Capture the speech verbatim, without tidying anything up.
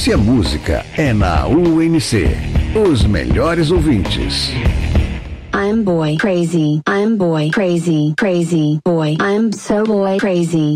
Se é música, é na U N C. Os melhores ouvintes. I'm boy crazy. I'm boy crazy. Crazy boy. I'm so boy crazy.